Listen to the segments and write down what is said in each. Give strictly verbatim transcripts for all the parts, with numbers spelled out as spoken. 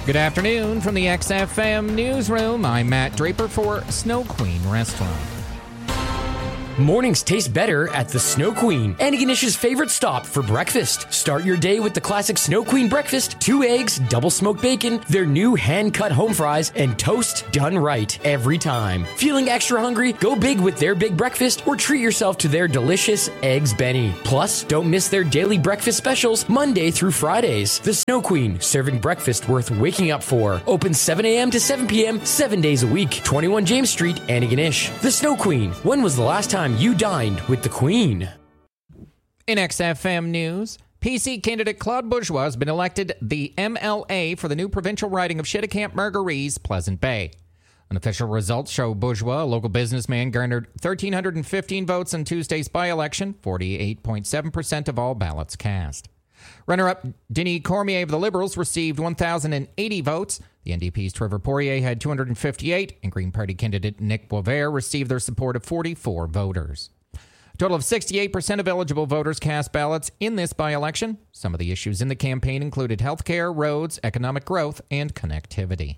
Good afternoon from the X F M Newsroom. I'm Matt Draper for Snow Queen Restaurant. Mornings taste better at the Snow Queen, Antiganish's favorite stop for breakfast. Start your day with the classic Snow Queen breakfast, two eggs, double smoked bacon, their new hand-cut home fries, and toast done right every time. Feeling extra hungry? Go big with their big breakfast or treat yourself to their delicious Eggs Benny. Plus, don't miss their daily breakfast specials Monday through Fridays. The Snow Queen, serving breakfast worth waking up for. Open seven a.m. to seven p.m., seven days a week. twenty-one James Street, Antigonish. The Snow Queen. When was the last time you dined with the Queen? In X F M News, P C candidate Claude Bourgeois has been elected the M L A for the new provincial riding of Schittacamp-Margarithes, Pleasant Bay. Unofficial results show Bourgeois, a local businessman, garnered one thousand three hundred fifteen votes in Tuesday's by-election, forty-eight point seven percent of all ballots cast. Runner-up Denis Cormier of the Liberals received one thousand eighty votes. The N D P's Trevor Poirier had two hundred fifty-eight, and Green Party candidate Nick Boisvert received their support of forty-four voters. A total of sixty-eight percent of eligible voters cast ballots in this by-election. Some of the issues in the campaign included healthcare, roads, economic growth, and connectivity.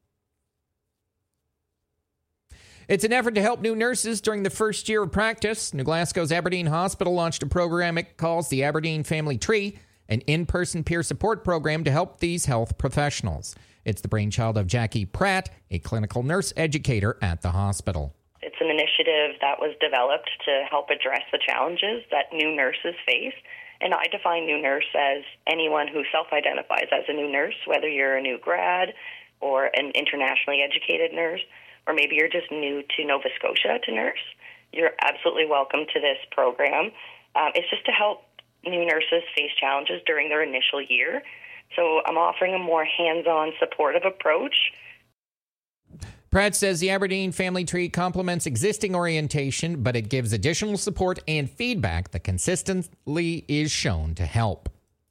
It's an effort to help new nurses during the first year of practice. New Glasgow's Aberdeen Hospital launched a program it calls the Aberdeen Family Tree, an in-person peer support program to help these health professionals. It's the brainchild of Jackie Pratt, a clinical nurse educator at the hospital. It's an initiative that was developed to help address the challenges that new nurses face. And I define new nurse as anyone who self-identifies as a new nurse, whether you're a new grad or an internationally educated nurse, or maybe you're just new to Nova Scotia to nurse. You're absolutely welcome to this program. Um, it's just to help new nurses face challenges during their initial year. So I'm offering a more hands-on, supportive approach. Pratt says the Aberdeen Family Tree complements existing orientation, but it gives additional support and feedback that consistently is shown to help.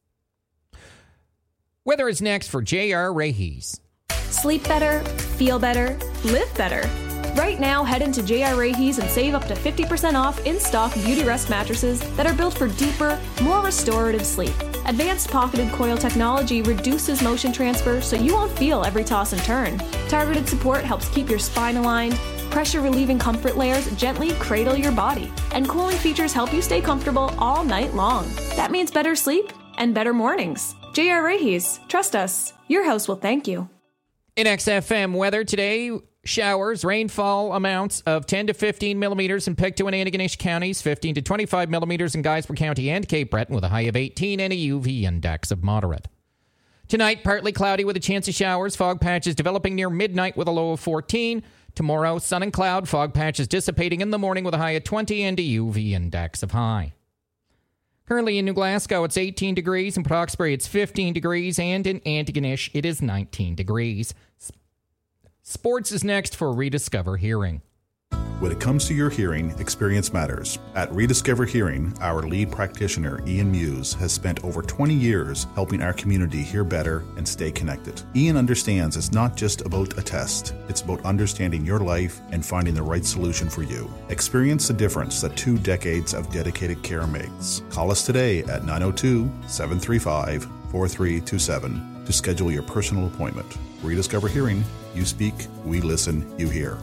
Weather is next for J R Raheys. Sleep better, feel better, live better. Right now, head into J R Raheys and save up to fifty percent off in-stock Beauty Rest mattresses that are built for deeper, more restorative sleep. Advanced pocketed coil technology reduces motion transfer so you won't feel every toss and turn. Targeted support helps keep your spine aligned. Pressure-relieving comfort layers gently cradle your body. And cooling features help you stay comfortable all night long. That means better sleep and better mornings. J R Raheys, trust us. Your house will thank you. In X F M weather today, showers, rainfall amounts of ten to fifteen millimeters in Pictou and Antigonish counties, fifteen to twenty-five millimeters in Guysborough County and Cape Breton with a high of eighteen and a U V index of moderate. Tonight, partly cloudy with a chance of showers, fog patches developing near midnight with a low of fourteen. Tomorrow, sun and cloud, fog patches dissipating in the morning with a high of twenty and a U V index of high. Currently in New Glasgow, it's eighteen degrees. In Port Hawkesbury, it's fifteen degrees. And in Antigonish, it is nineteen degrees. Sports is next for Rediscover Hearing. When it comes to your hearing, experience matters. At Rediscover Hearing, our lead practitioner, Ian Muse, has spent over twenty years helping our community hear better and stay connected. Ian understands it's not just about a test. It's about understanding your life and finding the right solution for you. Experience the difference that two decades of dedicated care makes. Call us today at nine oh two, seven three five, four three two seven to schedule your personal appointment. Rediscover Hearing. You speak, we listen, you hear.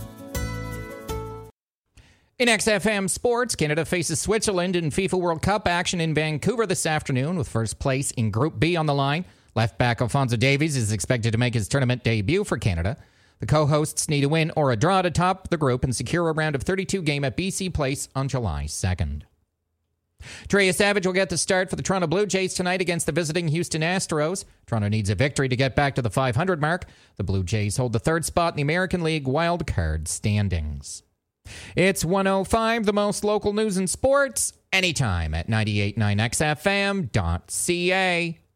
In X F M Sports, Canada faces Switzerland in FIFA World Cup action in Vancouver this afternoon with first place in Group B on the line. Left back Alphonso Davies is expected to make his tournament debut for Canada. The co-hosts need a win or a draw to top the group and secure a round of thirty-two game at B C Place on July second. Trey Savage will get the start for the Toronto Blue Jays tonight against the visiting Houston Astros. Toronto needs a victory to get back to the five hundred mark. The Blue Jays hold the third spot in the American League wild card standings. It's one oh five, the most local news and sports, anytime at nine eight nine X F M dot C A.